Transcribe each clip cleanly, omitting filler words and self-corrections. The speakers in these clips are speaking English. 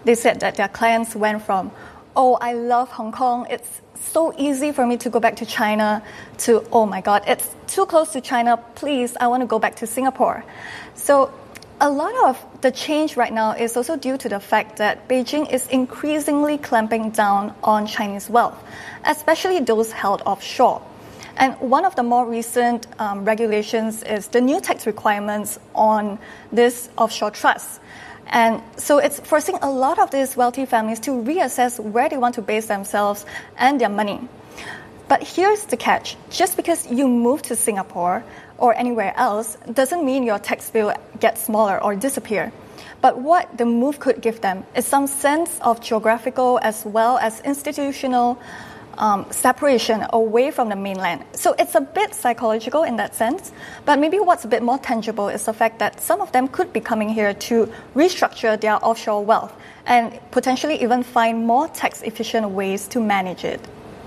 They said that their clients went from, oh, I love Hong Kong, it's so easy for me to go back to China, to, oh my God, it's too close to China, please, I want to go back to Singapore. So a lot of the change right now is also due to the fact that Beijing is increasingly clamping down on Chinese wealth, especially those held offshore. And one of the more recent regulations is the new tax requirements on this offshore trusts. And so it's forcing a lot of these wealthy families to reassess where they want to base themselves and their money. But here's the catch. Just because you move to Singapore or anywhere else doesn't mean your tax bill gets smaller or disappear. But what the move could give them is some sense of geographical as well as institutional separation away from the mainland. So it's a bit psychological in that sense, but maybe what's a bit more tangible is the fact that some of them could be coming here to restructure their offshore wealth and potentially even find more tax-efficient ways to manage it.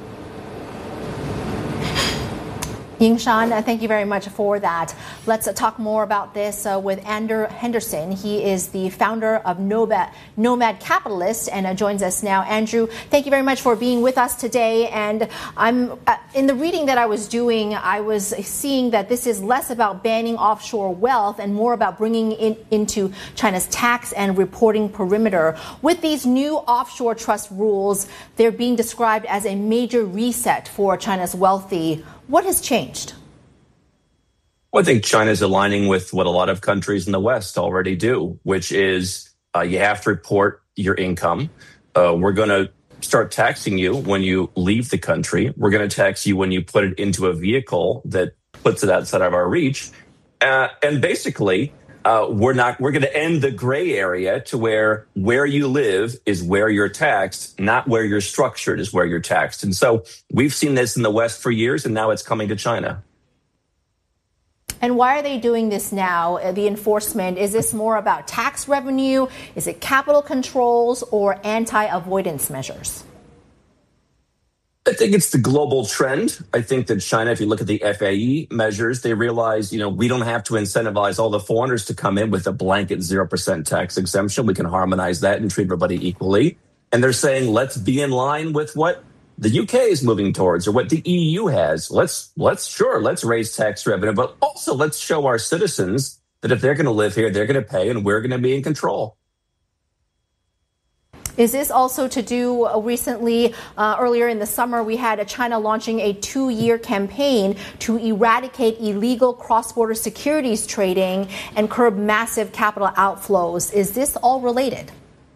Ying-Shan, thank you very much for that. Let's talk more about this with Andrew Henderson. He is the founder of Nomad Capitalist and joins us now. Andrew, thank you very much for being with us today. And I'm in the reading that I was doing, I was seeing that this is less about banning offshore wealth and more about bringing it into China's tax and reporting perimeter. With these new offshore trust rules, they're being described as a major reset for China's wealthy. What has changed? Well, I think China's aligning with what a lot of countries in the West already do, which is you have to report your income. We're going to start taxing you when you leave the country. We're going to tax you when you put it into a vehicle that puts it outside of our reach. And basically, we're going to end the gray area to where you live is where you're taxed, not where you're structured is where you're taxed. And so we've seen this in the West for years, and now it's coming to China. And why are they doing this now, the enforcement? Is this more about tax revenue? Is it capital controls or anti-avoidance measures? I think it's the global trend. I think that China, if you look at the FAE measures, they realize, we don't have to incentivize all the foreigners to come in with a blanket 0% tax exemption. We can harmonize that and treat everybody equally. And they're saying, let's be in line with what the UK is moving towards or what the EU has. Let's raise tax revenue, but also let's show our citizens that if they're going to live here, they're going to pay and we're going to be in control. Is this also to do recently, earlier in the summer, we had China launching a 2-year campaign to eradicate illegal cross-border securities trading and curb massive capital outflows. Is this all related?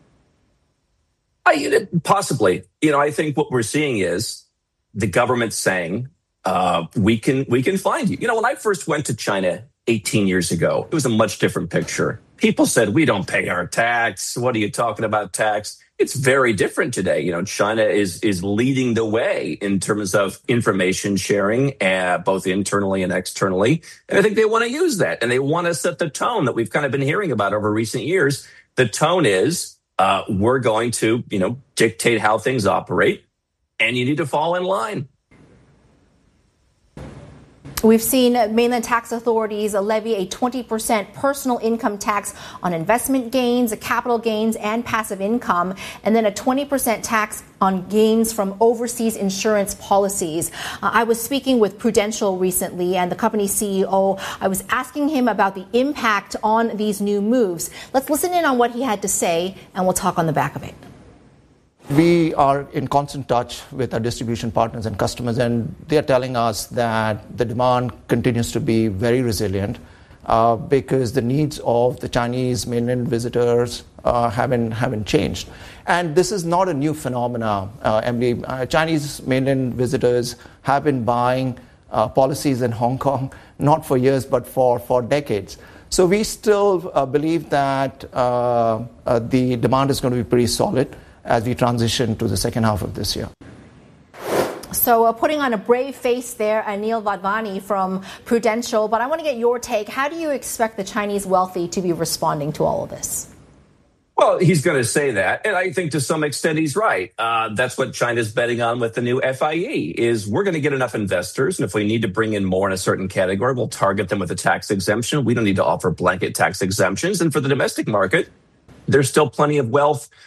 Possibly. I think what we're seeing is the government saying, we can find you. When I first went to China 18 years ago, it was a much different picture. People said, we don't pay our tax. What are you talking about tax? It's very different today. China is leading the way in terms of information sharing, both internally and externally. And I think they want to use that. And they want to set the tone that we've kind of been hearing about over recent years. The tone is, we're going to, dictate how things operate, and you need to fall in line. We've seen mainland tax authorities levy a 20% personal income tax on investment gains, capital gains, and passive income, and then a 20% tax on gains from overseas insurance policies. I was speaking with Prudential recently, and the company's CEO, I was asking him about the impact on these new moves. Let's listen in on what he had to say, and we'll talk on the back of it. We are in constant touch with our distribution partners and customers, and they're telling us that the demand continues to be very resilient because the needs of the Chinese mainland visitors haven't changed. And this is not a new phenomenon, Emily. Chinese mainland visitors have been buying policies in Hong Kong, not for years, but for decades. So we still believe that the demand is going to be pretty solid as we transition to the second half of this year. So putting on a brave face there, Anil Wadhwani from Prudential, but I want to get your take. How do you expect the Chinese wealthy to be responding to all of this? Well, he's going to say that, and I think to some extent he's right. That's what China's betting on with the new FIE, is we're going to get enough investors, and if we need to bring in more in a certain category, we'll target them with a tax exemption. We don't need to offer blanket tax exemptions. And for the domestic market, there's still plenty of wealth